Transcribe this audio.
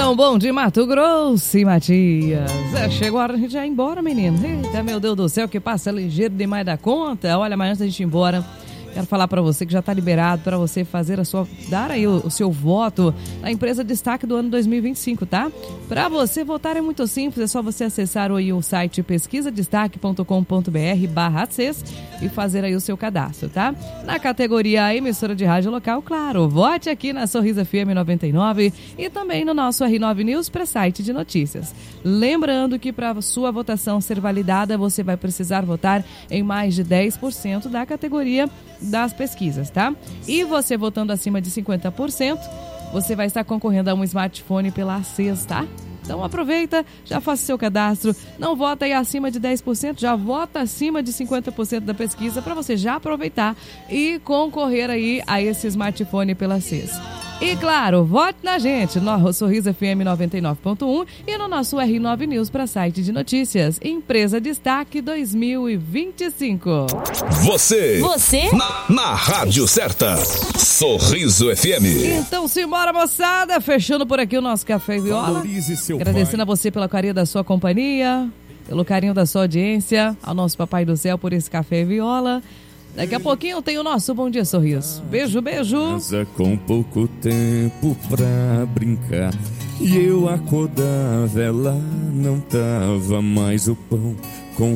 Leão Bom de Mato Grosso e Matias. Chegou a hora da gente já ir embora, menino. Eita, meu Deus do céu, que passa ligeiro demais da conta. Olha, mas antes da gente ir embora, quero falar para você que já está liberado para você fazer dar aí o seu voto na empresa Destaque do ano 2025, tá? Para você votar é muito simples, é só você acessar aí o site pesquisadestaque.com.br/CES e fazer aí o seu cadastro, tá? Na categoria emissora de rádio local, claro, vote aqui na Sorriso FM 99 e também no nosso R9 News para site de notícias. Lembrando que para sua votação ser validada, você vai precisar votar em mais de 10% da categoria das pesquisas, tá? E você votando acima de 50%, você vai estar concorrendo a um smartphone pela CES, tá? Então aproveita, já faça seu cadastro, não vota aí acima de 10%, já vota acima de 50% da pesquisa para você já aproveitar e concorrer aí a esse smartphone pela CES. E claro, vote na gente no Sorriso FM 99.1 e no nosso R9 News para site de notícias. Empresa Destaque 2025. Você. Na Rádio Certa. Sorriso FM. Então simbora, moçada. Fechando por aqui o nosso Café e Viola. Agradecendo a você pela carinho da sua companhia, pelo carinho da sua audiência, ao nosso Papai do Céu por esse Café e Viola. Daqui a pouquinho tem o nosso Bom Dia Sorriso. Beijo, beijo. Casa com pouco tempo pra brincar. E eu acordava, ela não tava mais o pão.